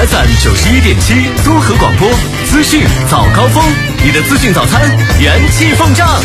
FM91.7综合广播，资讯早高峰，你的资讯早餐元气奉胀。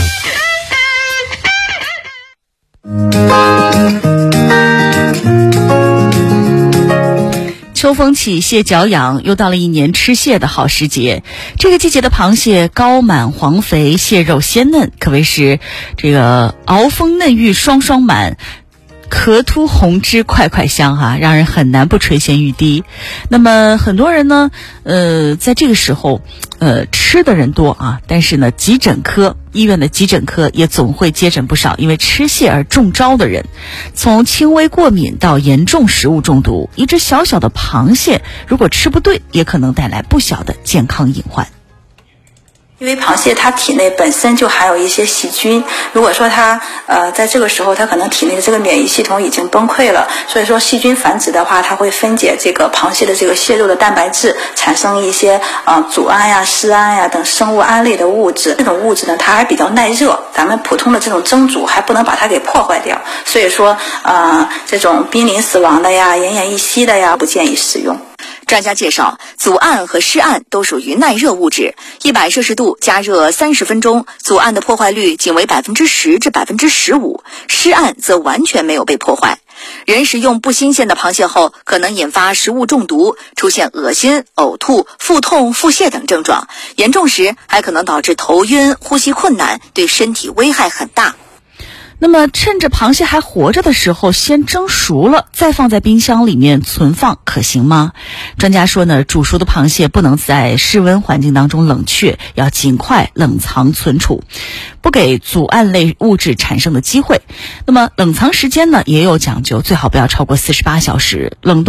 秋风起，蟹脚痒，又到了一年吃蟹的好时节。这个季节的螃蟹高满黄肥，蟹肉鲜嫩，可谓是这个熬丰嫩玉双双满，壳凸红汁块块香哈，让人很难不垂涎欲滴。那么很多人呢，在这个时候，吃的人多啊，但是呢，医院的急诊科也总会接诊不少因为吃蟹而中招的人。从轻微过敏到严重食物中毒，一只小小的螃蟹如果吃不对，也可能带来不小的健康隐患。 因为螃蟹它体内本身就含有一些细菌，如果说它在这个时候它可能体内的这个免疫系统已经崩溃了，所以说细菌繁殖的话，它会分解这个螃蟹的这个蟹肉的蛋白质，产生一些组胺呀、丝胺呀等生物胺类的物质。这种物质呢，它还比较耐热，咱们普通的这种蒸煮还不能把它给破坏掉，所以说这种濒临死亡的呀、奄奄一息的呀，不建议食用。 专家介绍，组胺和湿胺都属于耐热物质，100摄氏度加热30分钟，组胺的破坏率仅为10%至15%，湿胺则完全没有被破坏。人食用不新鲜的螃蟹后，可能引发食物中毒，出现恶心、呕吐、腹痛、腹泻等症状，严重时还可能导致头晕、呼吸困难，对身体危害很大。 那么趁着螃蟹还活着的时候先蒸熟了，再放在冰箱里面存放，可行吗？专家说呢，煮熟的螃蟹不能在室温环境当中冷却，要尽快冷藏存储，不给组胺类物质产生的机会。那么冷藏时间呢也有讲究，最好不要超过48小时，冷冻